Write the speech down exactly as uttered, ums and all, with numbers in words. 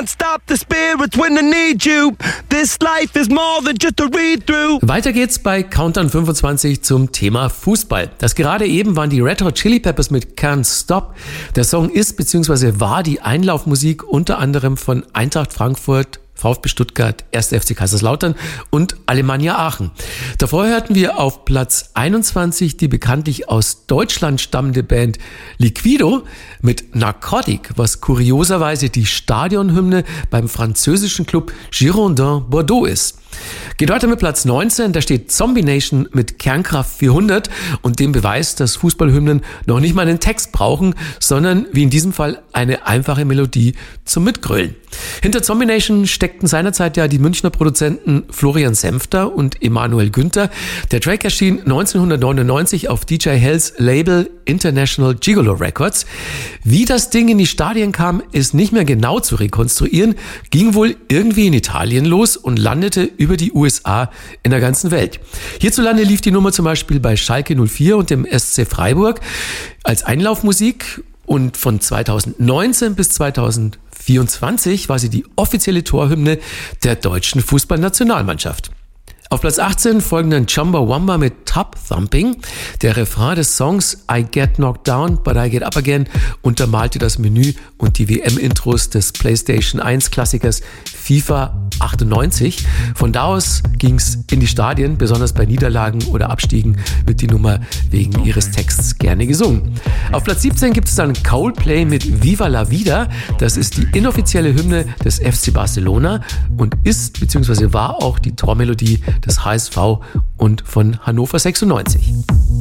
can't stop the spirits when they need you. This life is more than just a read-through. Weiter geht's bei Countdown fünfundzwanzig zum Thema Fußball. Das gerade eben waren die Red Hot Chili Peppers mit Can't Stop. Der Song ist bzw. war die Einlaufmusik unter anderem von Eintracht Frankfurt, VfB Stuttgart, erster F C Kaiserslautern und Alemannia Aachen. Davor hörten wir auf Platz einundzwanzig die bekanntlich aus Deutschland stammende Band Liquido mit Narcotic, was kurioserweise die Stadionhymne beim französischen Club Girondins Bordeaux ist. Geht weiter mit Platz neunzehn, da steht Zombie Nation mit Kernkraft vierhundert und dem Beweis, dass Fußballhymnen noch nicht mal einen Text brauchen, sondern wie in diesem Fall eine einfache Melodie zum Mitgrölen. Hinter Zombie Nation steckten seinerzeit ja die Münchner Produzenten Florian Senfter und Emanuel Günther. Der Track erschien neunzehnhundertneunundneunzig auf D J Hells Label International Gigolo Records. Wie das Ding in die Stadien kam, ist nicht mehr genau zu rekonstruieren, ging wohl irgendwie in Italien los und landete über die U S A in der ganzen Welt. Hierzulande lief die Nummer zum Beispiel bei Schalke null vier und dem S C Freiburg als Einlaufmusik und von zweitausendneunzehn bis zweitausendvierundzwanzig war sie die offizielle Torhymne der deutschen Fußballnationalmannschaft. Auf Platz achtzehn folgen dann Chumbawamba mit Top Thumping. Der Refrain des Songs I Get Knocked Down, But I Get Up Again untermalte das Menü und die W M-Intros des PlayStation eins Klassikers FIFA achtundneunzig. Von da aus ging's in die Stadien, besonders bei Niederlagen oder Abstiegen wird die Nummer wegen ihres Texts gerne gesungen. Auf Platz siebzehn gibt es dann Coldplay mit Viva la Vida. Das ist die inoffizielle Hymne des F C Barcelona und ist bzw. war auch die Tormelodie des H S V und von Hannover sechsundneunzig.